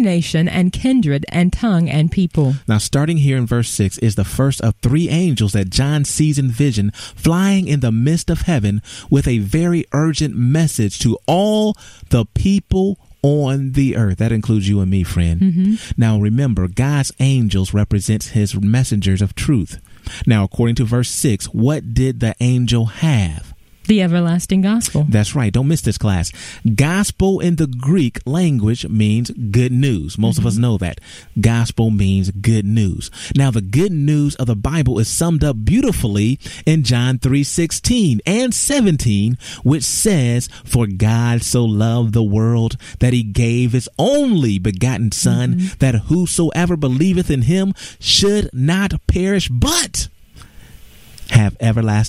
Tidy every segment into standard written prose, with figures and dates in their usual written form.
nation and kindred and tongue and people. Now, starting here in verse 6 is the first of 3 angels that John sees in vision flying in the midst of heaven with a very urgent message to all the people on the earth. That includes you and me, friend. Mm-hmm. Now, remember, God's angels represents his messengers of truth. Now, according to verse 6, what did the angel have? The everlasting gospel. That's right. Don't miss this, class. Gospel in the Greek language means good news. Most of us know that. Gospel means good news. Now, the good news of the Bible is summed up beautifully in John 3:16 and 17, which says, "For God so loved the world that he gave his only begotten Son, that whosoever believeth in him should not perish, but have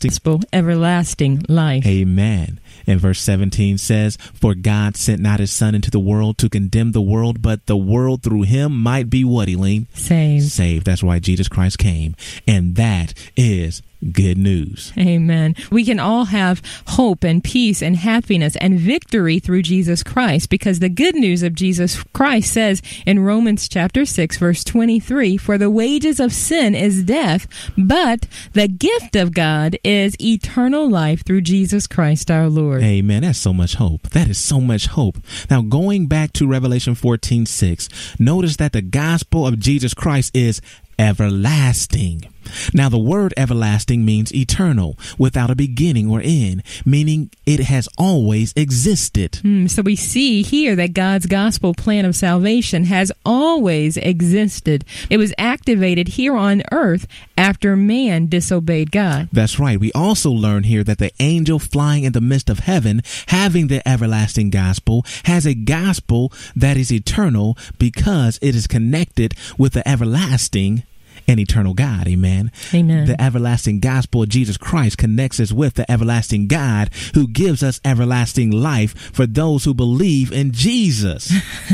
everlasting life." Amen. And verse 17 says, "For God sent not his Son into the world to condemn the world, but the world through him might be" what, Elaine? Saved. That's why Jesus Christ came. And that is good news. Amen. We can all have hope and peace and happiness and victory through Jesus Christ, because the good news of Jesus Christ says in Romans chapter 6, verse 23, "For the wages of sin is death, but the gift of God is eternal life through Jesus Christ our Lord." Amen. That's so much hope. That is so much hope. Now, going back to Revelation 14:6, notice that the gospel of Jesus Christ is everlasting. Now, the word everlasting means eternal, without a beginning or end, meaning it has always existed. So we see here that God's gospel plan of salvation has always existed. It was activated here on earth after man disobeyed God. That's right. We also learn here that the angel flying in the midst of heaven, having the everlasting gospel, has a gospel that is eternal because it is connected with the everlasting and eternal God. Amen. Amen. The everlasting gospel of Jesus Christ connects us with the everlasting God who gives us everlasting life for those who believe in Jesus.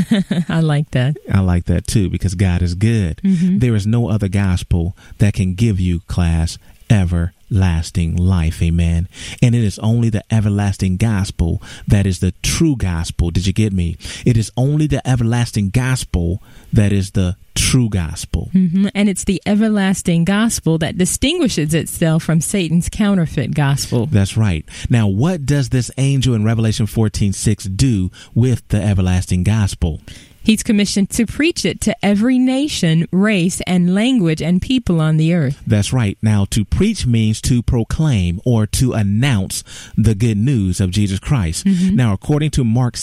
I like that. I like that too, because God is good. There is no other gospel that can give you, class, everlasting life. Amen. And it is only the everlasting gospel that is the true gospel. Did you get me? It is only the everlasting gospel that is the true gospel. And it's the everlasting gospel that distinguishes itself from Satan's counterfeit gospel. That's right. Now, what does this angel in Revelation 14:6 do with the everlasting gospel? He's commissioned to preach it to every nation, race, and language and people on the earth. That's right. Now, to preach means to proclaim or to announce the good news of Jesus Christ. Now, according to Mark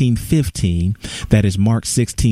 16:15, that is Mark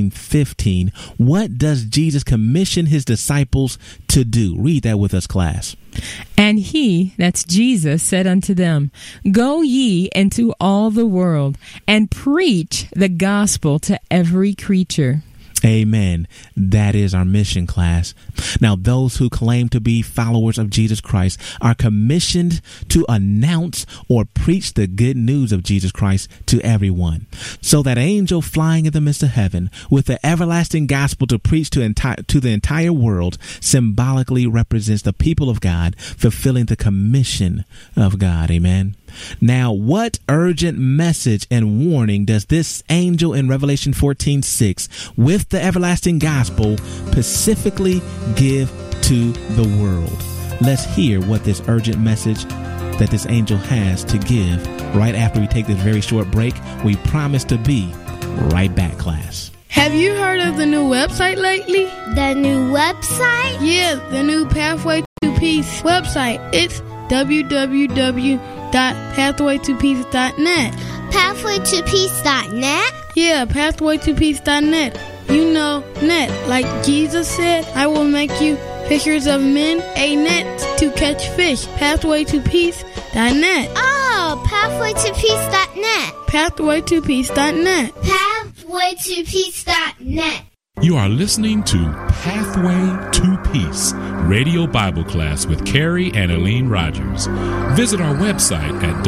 16:15, what does Jesus commission his disciples to do? Read that with us, class. "And he," that's Jesus, "said unto them, Go ye into all the world, and preach the gospel to every creature." Amen. That is our mission, class. Now, those who claim to be followers of Jesus Christ are commissioned to announce or preach the good news of Jesus Christ to everyone. So that angel flying in the midst of heaven with the everlasting gospel to preach to the entire world symbolically represents the people of God fulfilling the commission of God. Amen. Now, what urgent message and warning does this angel in Revelation 14:6 with the everlasting gospel specifically give to the world? Let's hear what this urgent message that this angel has to give right after we take this very short break. We promise to be right back, class. Have you heard of the new website lately? The new website? Yeah, the new Pathway to Peace website. It's www.pathwaytopeace.net. Pathwaytopeace.net? Yeah, pathwaytopeace.net. You know, net. Like Jesus said, I will make you fishers of men, a net to catch fish. Pathwaytopeace.net. Oh, pathwaytopeace.net. Pathwaytopeace.net. Pathwaytopeace.net. You are listening to Pathway to Peace, radio Bible class with Carrie and Elaine Rogers. Visit our website at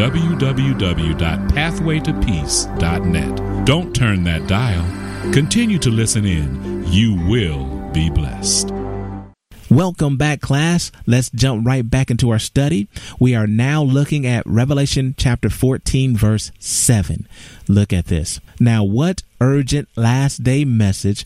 www.pathwaytopeace.net. Don't turn that dial. Continue to listen in. You will be blessed. Welcome back, class. Let's jump right back into our study. We are now looking at Revelation chapter 14, verse 7. Look at this. Now, what urgent last day message